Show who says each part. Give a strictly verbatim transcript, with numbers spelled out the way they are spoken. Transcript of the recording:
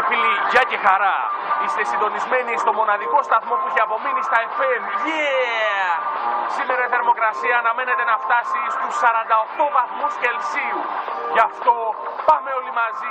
Speaker 1: φίλοι, γεια και χαρά. Είστε συντονισμένοι στο μοναδικό σταθμό που έχει απομείνει στα εφ εμ. Yeah! Σήμερα η θερμοκρασία αναμένεται να φτάσει στους σαράντα οκτώ βαθμούς Κελσίου. Γι' αυτό πάμε όλοι μαζί